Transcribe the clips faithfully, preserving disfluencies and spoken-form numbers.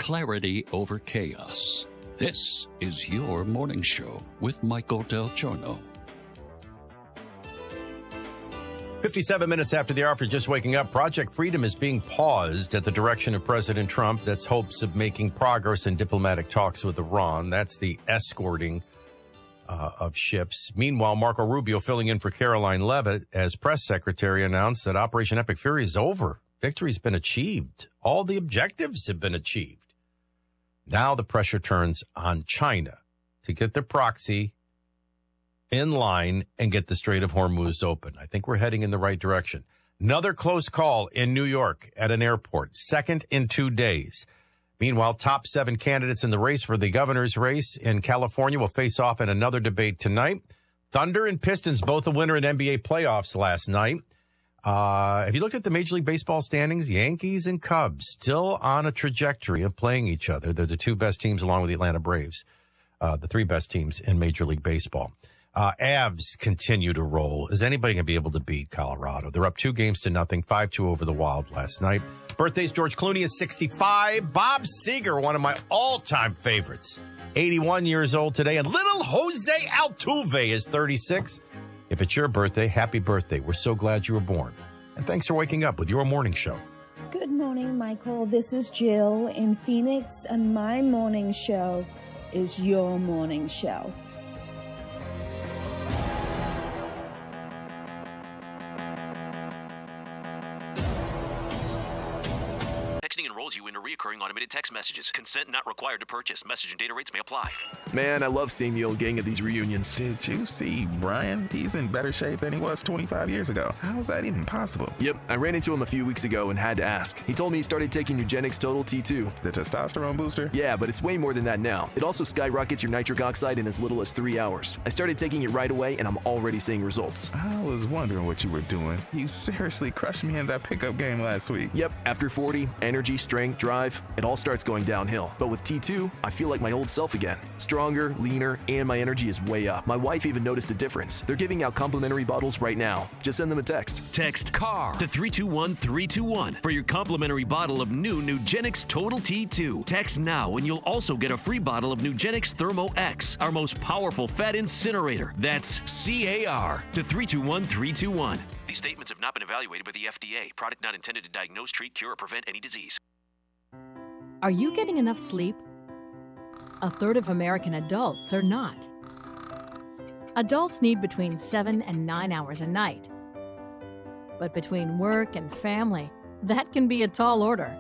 clarity over chaos. This is your morning show with Michael Del Giorno. fifty-seven minutes after the hour, for just waking up, Project Freedom is being paused at the direction of President Trump. That's hopes of making progress in diplomatic talks with Iran. That's the escorting uh, of ships. Meanwhile, Marco Rubio, filling in for Caroline Leavitt as press secretary, announced that Operation Epic Fury is over. Victory's been achieved. All the objectives have been achieved. Now the pressure turns on China to get their proxy in line and get the Strait of Hormuz open. I think we're heading in the right direction. Another close call in New York at an airport, second in two days. Meanwhile, top seven candidates in the race for the governor's race in California will face off in another debate tonight. Thunder and Pistons, both a winner in N B A playoffs last night. Uh, have you looked at the Major League Baseball standings? Yankees and Cubs still on a trajectory of playing each other. They're the two best teams along with the Atlanta Braves, uh, the three best teams in Major League Baseball. Uh, Avs continue to roll. Is anybody going to be able to beat Colorado? They're up two games to nothing, five two over the Wild last night. Birthdays, George Clooney is sixty-five. Bob Seger, one of my all-time favorites, eighty-one years old today. And little Jose Altuve is thirty-six. If it's your birthday, happy birthday. We're so glad you were born. And thanks for waking up with your morning show. Good morning, Michael. This is Jill in Phoenix, and my morning show is your morning show. Texting enrolls you into recurring automated text messages. Consent not required to purchase. Message and data rates may apply. Man, I love seeing the old gang at these reunions. Did you see Brian? He's in better shape than he was twenty-five years ago. How is that even possible? Yep, I ran into him a few weeks ago and had to ask. He told me he started taking Nugenix Total T two. The testosterone booster? Yeah, but it's way more than that now. It also skyrockets your nitric oxide in as little as three hours. I started taking it right away, and I'm already seeing results. I was wondering what you were doing. You seriously crushed me in that pickup game last week. Yep, after forty, energy, strength, drive, it all starts going downhill. But with T two, I feel like my old self again. Stronger, leaner, and my energy is way up. My wife even noticed a difference. They're giving out complimentary bottles right now. Just send them a text. Text CAR to three two one three two one for your complimentary bottle of new Nugenix Total T two. Text now and you'll also get a free bottle of Nugenix Thermo X, our most powerful fat incinerator. That's C A R to three two one three two one. These statements have not been evaluated by the F D A. Product not intended to diagnose, treat, cure, or prevent any disease. Are you getting enough sleep? A third of American adults are not. Adults need between seven and nine hours a night. But between work and family, that can be a tall order.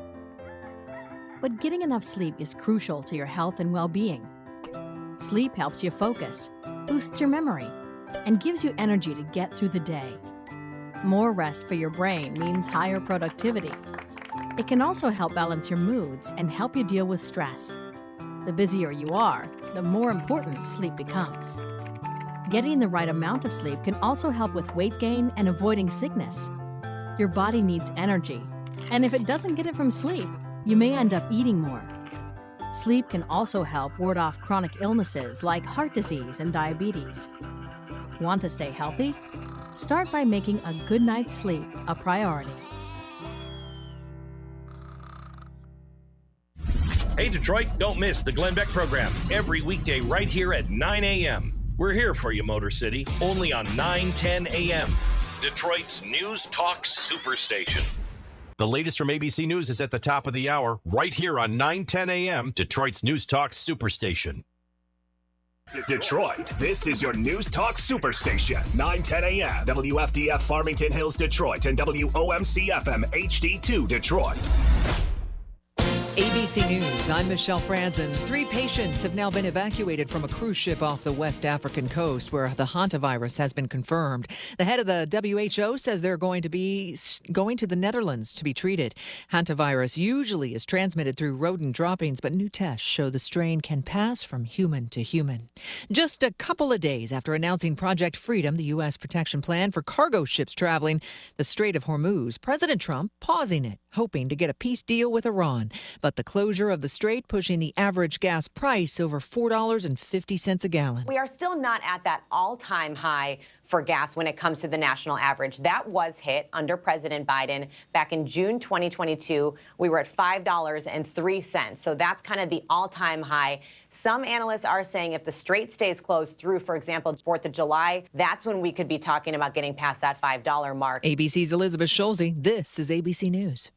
But getting enough sleep is crucial to your health and well-being. Sleep helps you focus, boosts your memory, and gives you energy to get through the day. More rest for your brain means higher productivity. It can also help balance your moods and help you deal with stress. The busier you are, the more important sleep becomes. Getting the right amount of sleep can also help with weight gain and avoiding sickness. Your body needs energy, and if it doesn't get it from sleep, you may end up eating more. Sleep can also help ward off chronic illnesses like heart disease and diabetes. Want to stay healthy? Start by making a good night's sleep a priority. Hey, Detroit, don't miss the Glenn Beck program every weekday right here at nine a.m. We're here for you, Motor City, only on nine ten a.m. Detroit's News Talk Superstation. The latest from A B C News is at the top of the hour, right here on nine ten a.m., Detroit's News Talk Superstation. Detroit, this is your News Talk Superstation, nine ten a.m. W F D F Farmington Hills, Detroit, and W O M C F M H D two, Detroit. A B C News, I'm Michelle Franzen. Three patients have now been evacuated from a cruise ship off the West African coast where the hantavirus has been confirmed. The head of the W H O says they're going to be going to the Netherlands to be treated. Hantavirus usually is transmitted through rodent droppings, but new tests show the strain can pass from human to human. Just a couple of days after announcing Project Freedom, the U S protection plan for cargo ships traveling the Strait of Hormuz, President Trump pausing it, hoping to get a peace deal with Iran. But but the closure of the strait pushing the average gas price over four dollars and fifty cents a gallon. We are still not at that all-time high for gas when it comes to the national average. That was hit under President Biden back in June twenty twenty-two. We were at five dollars and three cents. So that's kind of the all-time high. Some analysts are saying if the strait stays closed through, for example, fourth of July, that's when we could be talking about getting past that five dollar mark. A B C's Elizabeth Schulze. This is A B C News.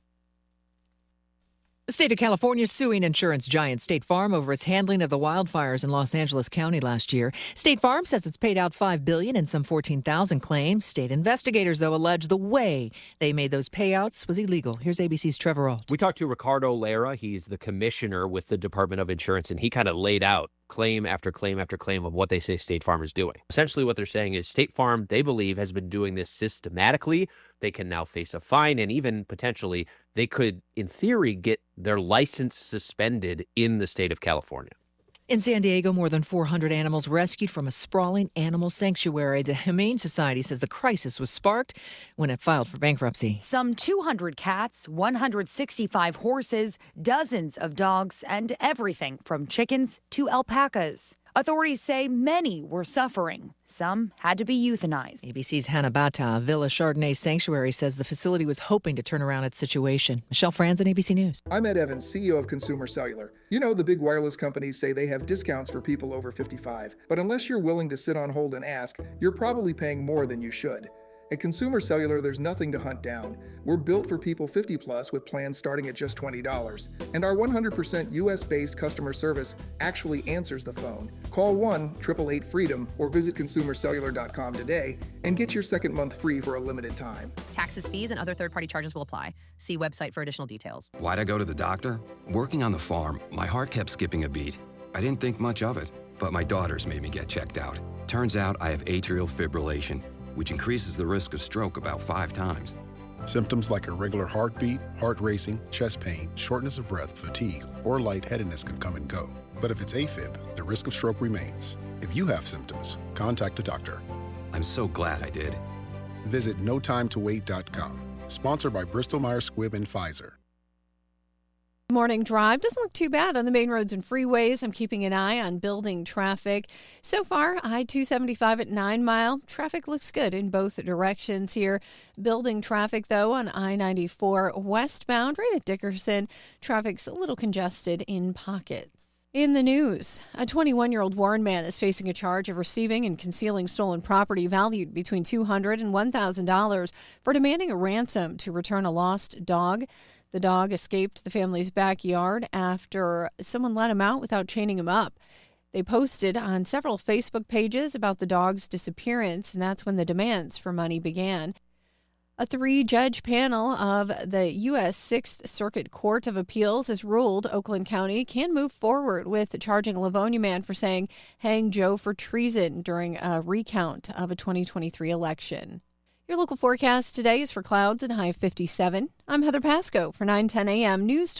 The state of California suing insurance giant State Farm over its handling of the wildfires in Los Angeles County last year. State Farm says it's paid out five billion dollars in some fourteen thousand claims. State investigators, though, allege the way they made those payouts was illegal. Here's A B C's Trevor Ault. We talked to Ricardo Lara. He's the commissioner with the Department of Insurance, and he kind of laid out claim after claim after claim of what they say State Farm is doing. Essentially what they're saying is State Farm, they believe, has been doing this systematically. They can now face a fine, and even potentially they could, in theory, get their license suspended in the state of California. In San Diego, more than four hundred animals rescued from a sprawling animal sanctuary. The Humane Society says the crisis was sparked when it filed for bankruptcy. Some two hundred cats, one hundred sixty-five horses, dozens of dogs, and everything from chickens to alpacas. Authorities say many were suffering. Some had to be euthanized. A B C's Hannah Bata, Villa Chardonnay Sanctuary, says the facility was hoping to turn around its situation. Michelle Franzen, A B C News. I'm Ed Evans, C E O of Consumer Cellular. You know, the big wireless companies say they have discounts for people over fifty-five. But unless you're willing to sit on hold and ask, you're probably paying more than you should. At Consumer Cellular, there's nothing to hunt down. We're built for people fifty plus with plans starting at just twenty dollars. And our one hundred percent U S-based customer service actually answers the phone. Call one eight eight eight freedom or visit consumer cellular dot com today and get your second month free for a limited time. Taxes, fees, and other third-party charges will apply. See website for additional details. Why'd I go to the doctor? Working on the farm, my heart kept skipping a beat. I didn't think much of it, but my daughters made me get checked out. Turns out I have atrial fibrillation, which increases the risk of stroke about five times. Symptoms like irregular heartbeat, heart racing, chest pain, shortness of breath, fatigue, or lightheadedness can come and go. But if it's AFib, the risk of stroke remains. If you have symptoms, contact a doctor. I'm so glad I did. Visit no time to wait dot com. Sponsored by Bristol Myers Squibb and Pfizer. Morning drive doesn't look too bad on the main roads and freeways. I'm keeping an eye on building traffic. So far, I two seventy-five at nine mile. Traffic looks good in both directions here. Building traffic, though, on I ninety-four westbound right at Dickerson. Traffic's a little congested in pockets. In the news, a twenty-one-year-old Warren man is facing a charge of receiving and concealing stolen property valued between two hundred dollars and one thousand dollars for demanding a ransom to return a lost dog. The dog escaped the family's backyard after someone let him out without chaining him up. They posted on several Facebook pages about the dog's disappearance, and that's when the demands for money began. A three-judge panel of the U S sixth Circuit Court of Appeals has ruled Oakland County can move forward with charging a Livonia man for saying "Hang Joe" for treason during a recount of a twenty twenty-three election. Your local forecast today is for clouds and high fifty-seven. I'm Heather Pasco for nine ten a.m. News Talk.